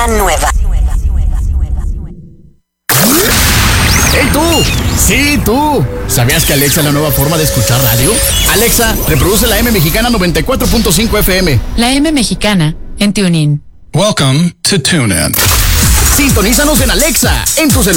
mexicana nueva. ¡Hey tú! ¡Sí, tú! ¿Sabías que Alexa es la nueva forma de escuchar radio? Alexa, reproduce la M Mexicana 94.5 FM. La M Mexicana en TuneIn. Welcome to TuneIn. Sintonízanos en Alexa, en tu celular.